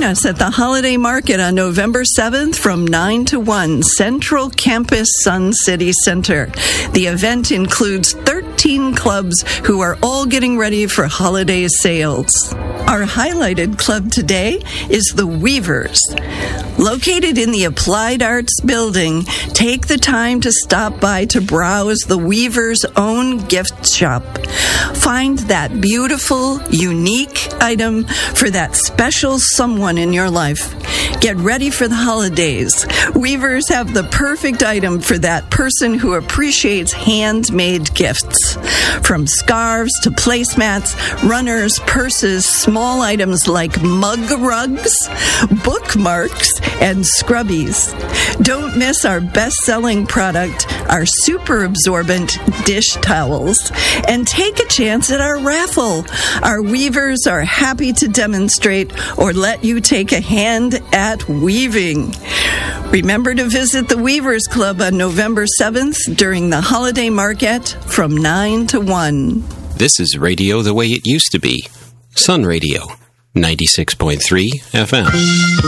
us at the Holiday Market on November 7th from 9 to 1, Central Campus Sun City Center. The event includes 13 clubs who are all getting ready for holiday sales. Our highlighted club today is the Weavers. Located in the Applied Arts Building, take the time to stop by to browse the Weavers' own gift shop. Find that beautiful, unique item for that special someone in your life. Get ready for the holidays. Weavers have the perfect item for that person who appreciates handmade gifts. From scarves to placemats, runners, purses, small items like mug rugs, bookmarks, and scrubbies. Don't miss our best-selling product, our super absorbent dish towels. And take a chance at our raffle. Our weavers are happy to demonstrate or let you take a hand at weaving. Remember to visit the Weavers Club on November 7th during the holiday market from 9 to 1. This is radio the way it used to be. Sun Radio, 96.3 FM.